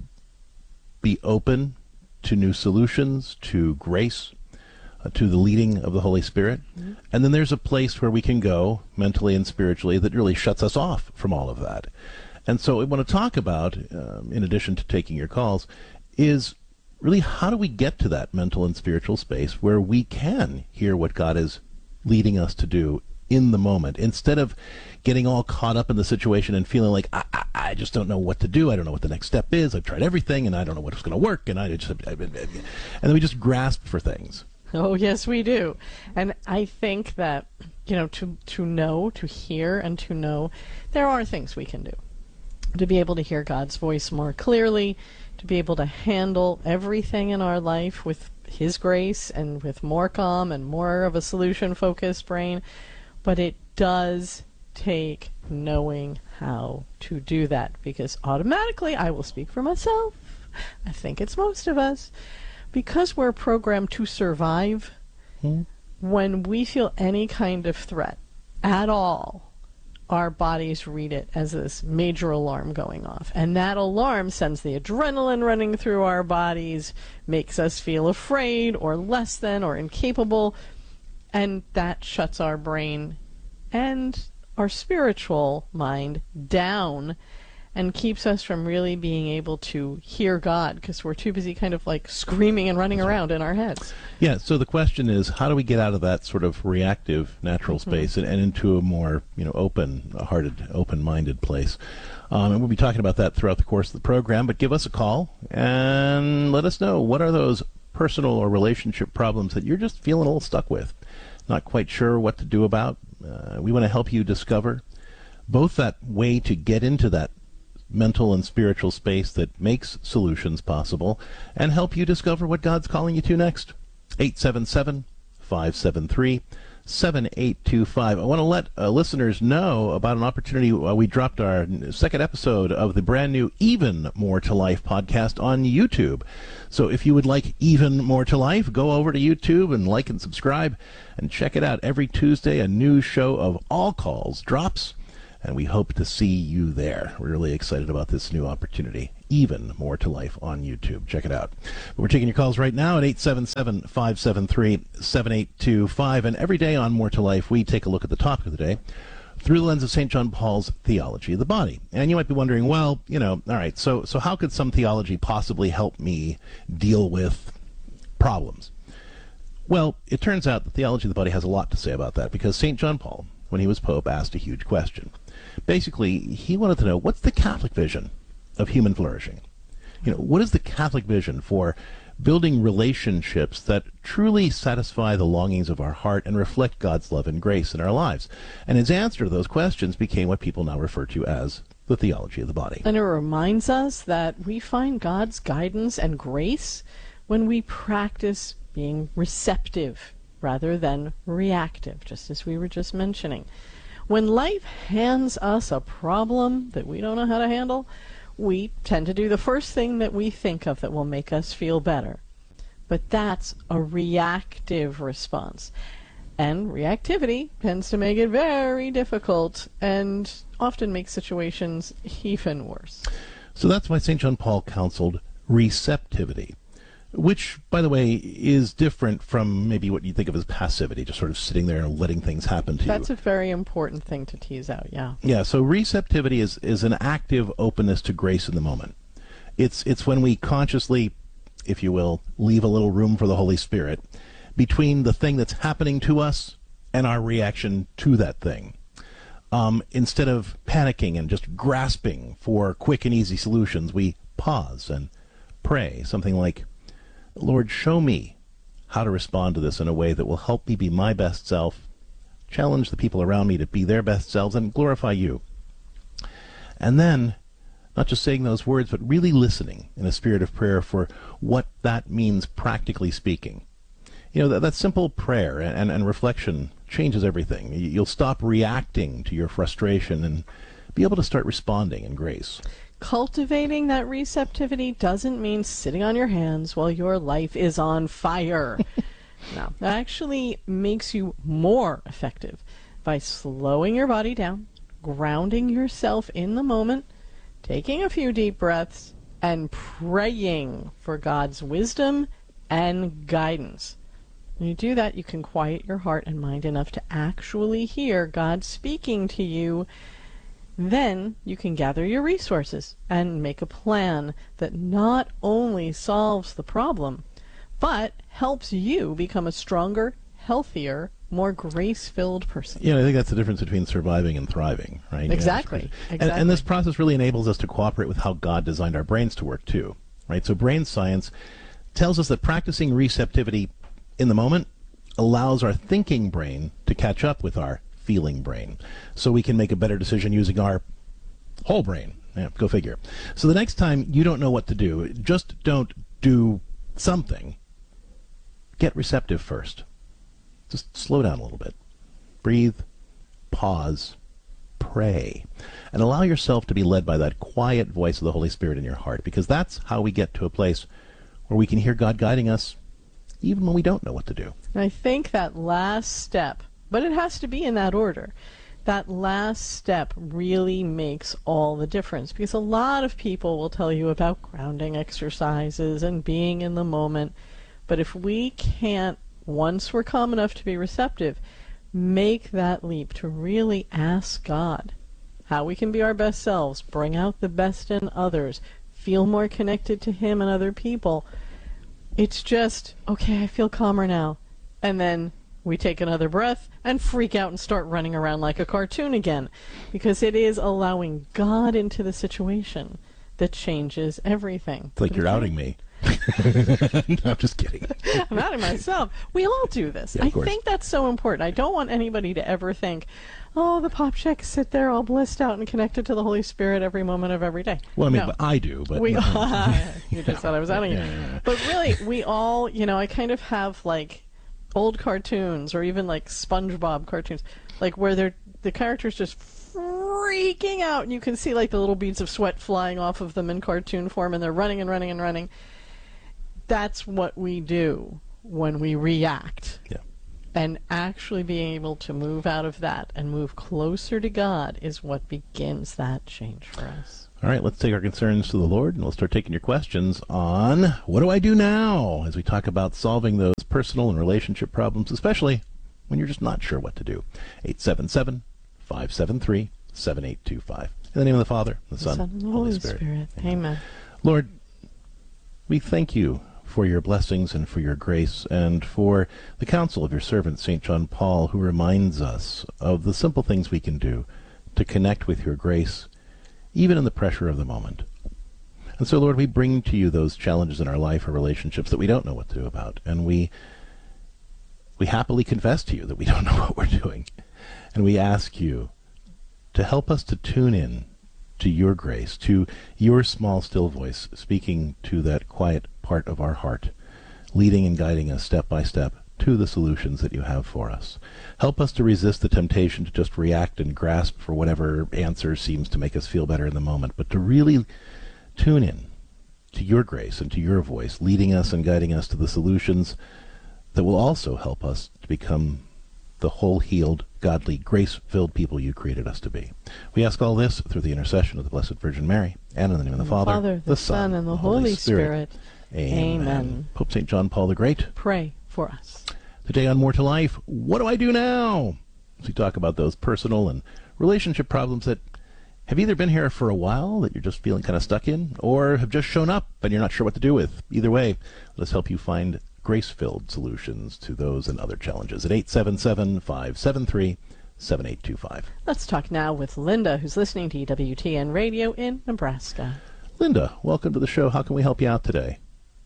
be open to new solutions, to grace, uh, to the leading of the Holy Spirit. Mm-hmm. And then there's a place where we can go mentally and spiritually that really shuts us off from all of that. And so what I want to talk about, um, in addition to taking your calls, is really how do we get to that mental and spiritual space where we can hear what God is leading us to do in the moment, instead of getting all caught up in the situation and feeling like, I, I, I just don't know what to do. I don't know what the next step is. I've tried everything, and I don't know what's going to work. And I just, I, I, and then we just grasp for things. Oh, yes, we do. And I think that, you know, to, to know, to hear, and to know, there are things we can do. To be able to hear God's voice more clearly, to be able to handle everything in our life with His grace and with more calm and more of a solution-focused brain. But it does take knowing how to do that, because automatically, I will speak for myself, I think it's most of us, because we're programmed to survive. Hmm. When we feel any kind of threat at all, our bodies read it as this major alarm going off. And that alarm sends the adrenaline running through our bodies, makes us feel afraid or less than or incapable, and that shuts our brain and our spiritual mind down and keeps us from really being able to hear God, because we're too busy kind of like screaming and running around in our heads. Yeah, so the question is, how do we get out of that sort of reactive natural Mm-hmm. space and, and into a more, you know, open-hearted, open-minded place? Um, and we'll be talking about that throughout the course of the program, but give us a call and let us know, what are those personal or relationship problems that you're just feeling a little stuck with, not quite sure what to do about? Uh, we want to help you discover both that way to get into that mental and spiritual space that makes solutions possible, and help you discover what God's calling you to next. eight seven seven, five seven three, seven eight two five. I want to let uh, listeners know about an opportunity. Uh, we dropped our second episode of the brand new Even More to Life podcast on YouTube. So if you would like Even More to Life, go over to YouTube and like and subscribe and check it out. Every Tuesday, a new show of All Calls drops, and we hope to see you there. We're really excited about this new opportunity. Even More to Life on YouTube. Check it out. We're taking your calls right now at eight seven seven, five seven three, seven eight two five. And every day on More to Life, we take a look at the topic of the day through the lens of Saint John Paul's theology of the body. And you might be wondering, well, you know, all right, so so how could some theology possibly help me deal with problems? Well, it turns out the theology of the body has a lot to say about that, because Saint John Paul, when he was Pope, asked a huge question. Basically, he wanted to know, what's the Catholic vision of human flourishing? You know, what is the Catholic vision for building relationships that truly satisfy the longings of our heart and reflect God's love and grace in our lives? And his answer to those questions became what people now refer to as the theology of the body. And it reminds us that we find God's guidance and grace when we practice being receptive rather than reactive, just as we were just mentioning. When life hands us a problem that we don't know how to handle, we tend to do the first thing that we think of that will make us feel better. But that's a reactive response. And reactivity tends to make it very difficult and often makes situations even worse. So that's why Saint John Paul counseled receptivity, which, by the way, is different from maybe what you think of as passivity, just sort of sitting there and letting things happen to you. That's a very important thing to tease out, yeah. Yeah, so receptivity is, is an active openness to grace in the moment. It's, it's when we consciously, if you will, leave a little room for the Holy Spirit between the thing that's happening to us and our reaction to that thing. Um, instead of panicking and just grasping for quick and easy solutions, we pause and pray, something like, Lord, show me how to respond to this in a way that will help me be my best self, challenge the people around me to be their best selves, and glorify you. And then, not just saying those words, but really listening in a spirit of prayer for what that means practically speaking. You know, that, that simple prayer and, and, and reflection changes everything. You'll stop reacting to your frustration and be able to start responding in grace. Cultivating that receptivity doesn't mean sitting on your hands while your life is on fire. No, that actually makes you more effective by slowing your body down, grounding yourself in the moment, taking a few deep breaths, and praying for God's wisdom and guidance. When you do that, you can quiet your heart and mind enough to actually hear God speaking to you. Then you can gather your resources and make a plan that not only solves the problem, but helps you become a stronger, healthier, more grace-filled person. Yeah, I think that's the difference between surviving and thriving, right? Exactly. Yeah, exactly. And, and this process really enables us to cooperate with how God designed our brains to work too, right? So brain science tells us that practicing receptivity in the moment allows our thinking brain to catch up with our feeling brain, so we can make a better decision using our whole brain. Yeah, go figure. So the next time you don't know what to do, just don't do something. Get receptive first. Just slow down a little bit. Breathe, pause, pray, and allow yourself to be led by that quiet voice of the Holy Spirit in your heart, because that's how we get to a place where we can hear God guiding us even when we don't know what to do. I think that last step, but it has to be in that order, that last step really makes all the difference, because a lot of people will tell you about grounding exercises and being in the moment, but if we can't, once we're calm enough to be receptive, make that leap to really ask God how we can be our best selves, bring out the best in others, feel more connected to Him and other people, it's just, okay, I feel calmer now. And then we take another breath and freak out and start running around like a cartoon again, because it is allowing God into the situation that changes everything. It's like But you're okay. outing me. No, I'm just kidding. I'm outing myself. We all do this. Yeah, of I course. think that's so important. I don't want anybody to ever think, oh, the pop checks sit there all blissed out and connected to the Holy Spirit every moment of every day. Well, I mean, No. but I do, but we no. you just said I was outing you. Yeah, yeah, yeah. But really, we all, you know, I kind of have like old cartoons or even like SpongeBob cartoons, like where they're the characters just freaking out and you can see like the little beads of sweat flying off of them in cartoon form and they're running and running and running. That's what we do when we react. Yeah. And actually being able to move out of that and move closer to God is what begins that change for us. All right, let's take our concerns to the Lord, and we'll start taking your questions on what do I do now as we talk about solving those personal and relationship problems, especially when you're just not sure what to do. eight seven seven, five seven three, seven eight two five. In the name of the Father, the, the Son, and the Holy Spirit. Spirit. Amen. Amen. Lord, we thank you for your blessings and for your grace and for the counsel of your servant, Saint John Paul, who reminds us of the simple things we can do to connect with your grace, even in the pressure of the moment. And so, Lord, we bring to you those challenges in our life or relationships that we don't know what to do about, and we we happily confess to you that we don't know what we're doing. And we ask you to help us to tune in to your grace, to your small, still voice speaking to that quiet part of our heart, leading and guiding us step by step to the solutions that you have for us. Help us to resist the temptation to just react and grasp for whatever answer seems to make us feel better in the moment, but to really tune in to your grace and to your voice, leading us and guiding us to the solutions that will also help us to become the whole-healed, godly, grace-filled people you created us to be. We ask all this through the intercession of the Blessed Virgin Mary, and in the name of the, the Father, Father, the, the Son, and the Holy, Holy Spirit. Spirit. Amen. Amen. Pope Saint John Paul the Great, pray for us. Today on More to Life, what do I do now? As we talk about those personal and relationship problems that have either been here for a while, that you're just feeling kind of stuck in, or have just shown up and you're not sure what to do with. Either way, let us help you find grace-filled solutions to those and other challenges at eight seven seven, five seven three, seven eight two five. Let's talk now with Linda, who's listening to E W T N Radio in Nebraska. Linda, welcome to the show. How can we help you out today?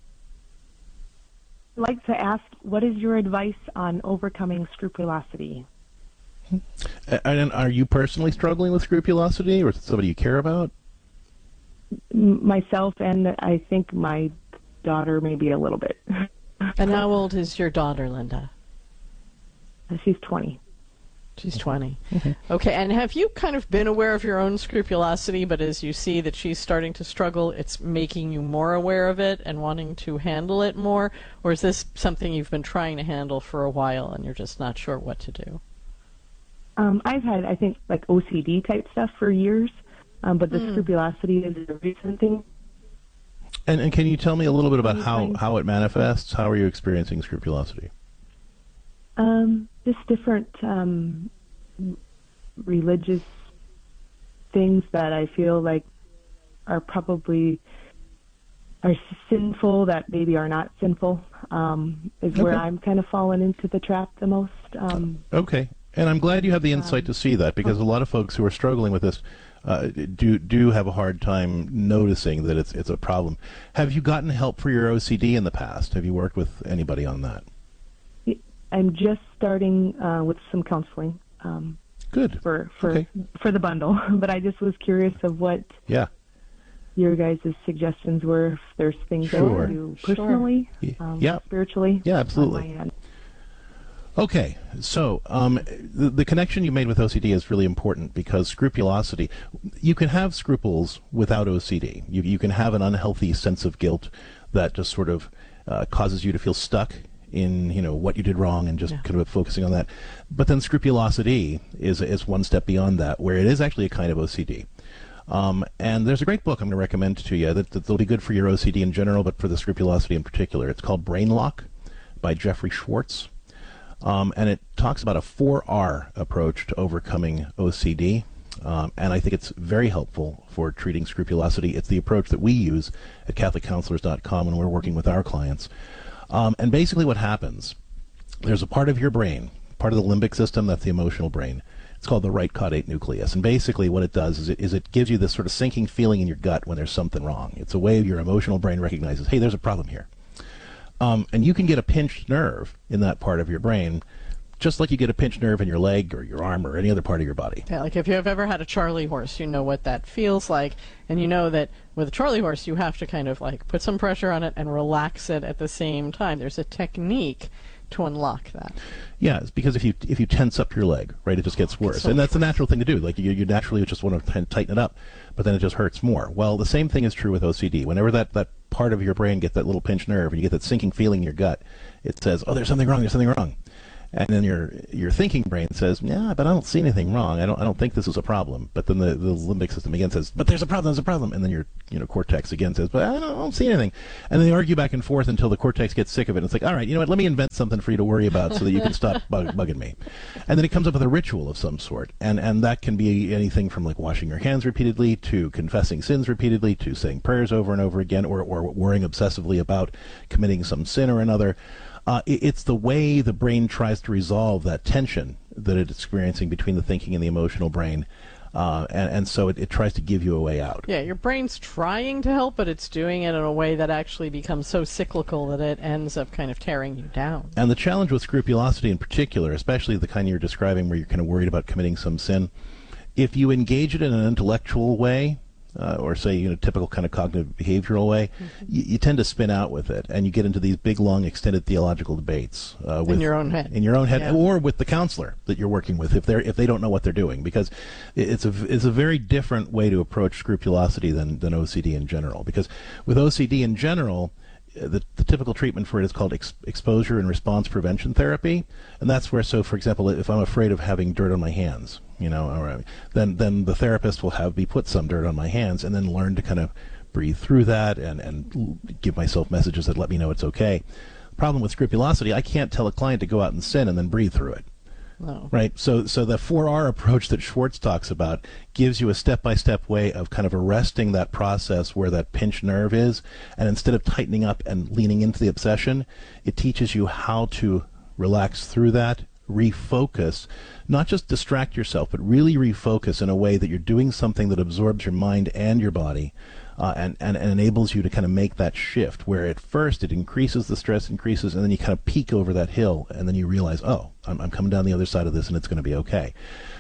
I'd like to ask, what is your advice on overcoming scrupulosity? And are you personally struggling with scrupulosity, or is it somebody you care about? Myself, and I think my daughter maybe a little bit. And how old is your daughter, Linda? She's twenty. She's twenty. Mm-hmm. Okay, and have you kind of been aware of your own scrupulosity, but as you see that she's starting to struggle, it's making you more aware of it and wanting to handle it more? Or is this something you've been trying to handle for a while and you're just not sure what to do? Um, I've had, I think, like O C D type stuff for years, um, but the mm. scrupulosity is a recent thing. And, and can you tell me a little bit about how, how it manifests? How are you experiencing scrupulosity? Um, just different um, religious things that I feel like are probably are sinful that maybe are not sinful um, is okay. Where I'm kind of fallen into the trap the most. Um, okay. And I'm glad you have the insight um, to see that, because a lot of folks who are struggling with this uh, do do have a hard time noticing that it's it's a problem. Have you gotten help for your O C D in the past? Have you worked with anybody on that? I'm just starting uh, with some counseling. Um, Good. For for okay. for the bundle, but I just was curious of what yeah. your guys' suggestions were. If there's things sure. I can do personally, sure. um, yeah. spiritually. Yeah, absolutely. Okay, so um, the, the connection you made with O C D is really important, because scrupulosity, you can have scruples without O C D. You, you can have an unhealthy sense of guilt that just sort of uh, causes you to feel stuck in, you know, what you did wrong and just yeah. kind of focusing on that. But then scrupulosity is is one step beyond that, where it is actually a kind of O C D. Um, and there's a great book I'm going to recommend to you that, that'll be good for your O C D in general, but for the scrupulosity in particular. It's called Brain Lock by Jeffrey Schwartz. Um, and it talks about a four R approach to overcoming O C D. Um, and I think it's very helpful for treating scrupulosity. It's the approach that we use at Catholic Counselors dot com when we're working with our clients. Um, and basically what happens, there's a part of your brain, part of the limbic system, that's the emotional brain. It's called the right caudate nucleus. And basically what it does is it, is it gives you this sort of sinking feeling in your gut when there's something wrong. It's a way your emotional brain recognizes, hey, there's a problem here. Um, and you can get a pinched nerve in that part of your brain just like you get a pinched nerve in your leg or your arm or any other part of your body. Yeah, like if you have ever had a Charlie horse, you know what that feels like, and you know that with a Charlie horse, you have to kind of like put some pressure on it and relax it at the same time. There's a technique to unlock that. Yeah, it's because if you if you tense up your leg, right, it just gets worse. so And that's a natural thing to do. Like you, you naturally just want to tighten it up, but then it just hurts more. Well, the same thing is true with O C D. Whenever that, that part of your brain gets that little pinched nerve and you get that sinking feeling in your gut, it says, oh, there's something wrong, there's something wrong. And then your your thinking brain says, yeah, but I don't see anything wrong. I don't I don't think this is a problem. But then the, the limbic system again says, but there's a problem, there's a problem. And then your you know cortex again says, but I don't, I don't see anything. And then they argue back and forth until the cortex gets sick of it. It's like, all right, you know what? Let me invent something for you to worry about so that you can stop bug, bugging me. And then it comes up with a ritual of some sort, and and that can be anything from like washing your hands repeatedly to confessing sins repeatedly to saying prayers over and over again, or or worrying obsessively about committing some sin or another. Uh, it, it's the way the brain tries to resolve that tension that it's experiencing between the thinking and the emotional brain, uh, and, and so it, it tries to give you a way out. Yeah, your brain's trying to help, but it's doing it in a way that actually becomes so cyclical that it ends up kind of tearing you down. And the challenge with scrupulosity in particular, especially the kind you're describing where you're kind of worried about committing some sin, if you engage it in an intellectual way, Uh, or say, you know, typical kind of cognitive behavioral way, mm-hmm. you, you tend to spin out with it, and you get into these big, long, extended theological debates uh, with, in your own head, in your own head, yeah. or with the counselor that you're working with if they're if they don't know what they're doing, because it's a it's a very different way to approach scrupulosity than than O C D in general. Because with O C D in general, the, the typical treatment for it is called ex- exposure and response prevention therapy, and that's where, so for example, if I'm afraid of having dirt on my hands, you know, or, then then the therapist will have me put some dirt on my hands and then learn to kind of breathe through that and, and give myself messages that let me know it's okay. Problem with scrupulosity, I can't tell a client to go out and sin and then breathe through it. No. Right? So so the four R approach that Schwartz talks about gives you a step-by-step way of kind of arresting that process where that pinched nerve is, and instead of tightening up and leaning into the obsession, it teaches you how to relax through that, refocus, not just distract yourself, but really refocus in a way that you're doing something that absorbs your mind and your body, uh, and, and, and enables you to kind of make that shift where at first it increases, the stress increases, and then you kind of peak over that hill, and then you realize, oh, I'm, I'm coming down the other side of this and it's going to be okay.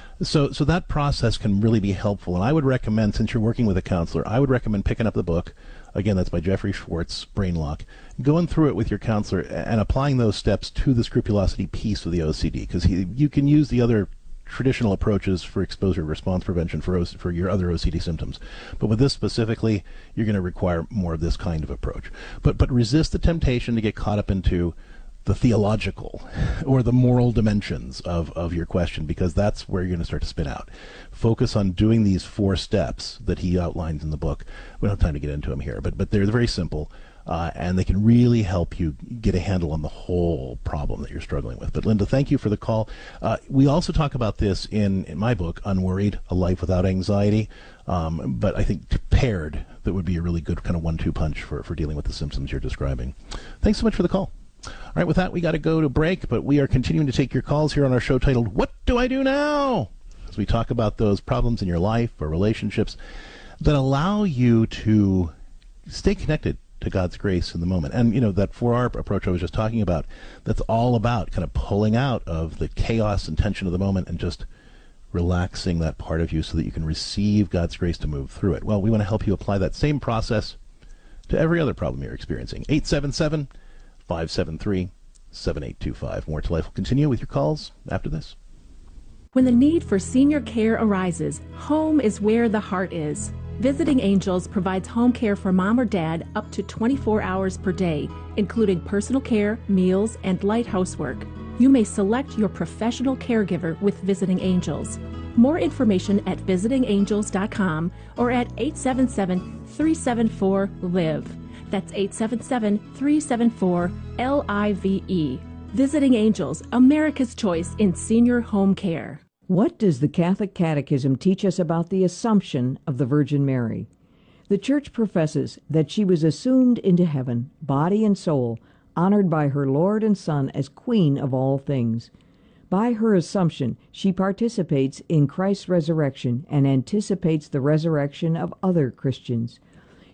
So so that process can really be helpful, and I would recommend, since you're working with a counselor, I would recommend picking up the book. Again, that's by Jeffrey Schwartz, Brain Lock. Going through it with your counselor and applying those steps to the scrupulosity piece of the O C D, because you can use the other traditional approaches for exposure response prevention for, for your other O C D symptoms. But with this specifically, you're going to require more of this kind of approach. But but resist the temptation to get caught up into the theological or the moral dimensions of, of your question, because that's where you're going to start to spin out. Focus on doing these four steps that he outlines in the book. We don't have time to get into them here, but but they're very simple, uh, and they can really help you get a handle on the whole problem that you're struggling with. But Linda, thank you for the call. Uh, we also talk about this in, in my book, Unworried, A Life Without Anxiety, um, but I think paired, that would be a really good kind of one two punch for, for dealing with the symptoms you're describing. Thanks so much for the call. All right, with that, we got to go to break, but we are continuing to take your calls here on our show titled, What Do I Do Now? As we talk about those problems in your life or relationships that allow you to stay connected to God's grace in the moment. And, you know, that four R approach I was just talking about, that's all about kind of pulling out of the chaos and tension of the moment and just relaxing that part of you so that you can receive God's grace to move through it. Well, we want to help you apply that same process to every other problem you're experiencing. eight seven seven, five seven three, seven eight two five. More to Life will continue with your calls after this. When the need for senior care arises, home is where the heart is. Visiting Angels provides home care for mom or dad up to twenty-four hours per day, including personal care, meals, and light housework. You may select your professional caregiver with Visiting Angels. More information at visiting angels dot com or at eight seven seven, three seven four, L I V E. That's eight seven seven, three seven four, L I V E. Visiting Angels, America's choice in senior home care. What does the Catholic Catechism teach us about the Assumption of the Virgin Mary? The Church professes that she was assumed into heaven, body and soul, honored by her Lord and Son as Queen of all things. By her Assumption, she participates in Christ's resurrection and anticipates the resurrection of other Christians.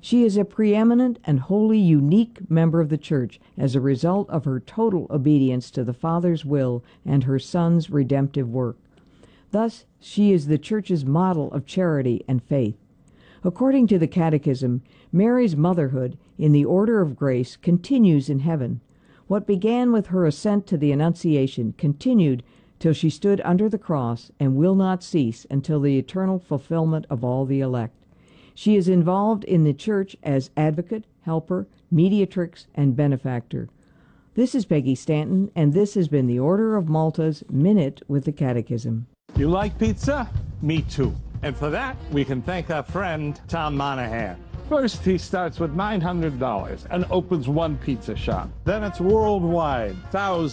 She is a preeminent and wholly unique member of the Church as a result of her total obedience to the Father's will and her Son's redemptive work. Thus, she is the Church's model of charity and faith. According to the Catechism, Mary's motherhood in the order of grace continues in heaven. What began with her ascent to the Annunciation continued till she stood under the cross and will not cease until the eternal fulfillment of all the elect. She is involved in the Church as advocate, helper, mediatrix, and benefactor. This is Peggy Stanton, and this has been the Order of Malta's Minute with the Catechism. You like pizza? Me too. And for that, we can thank our friend Tom Monahan. First, he starts with nine hundred dollars and opens one pizza shop. Then it's worldwide, thousands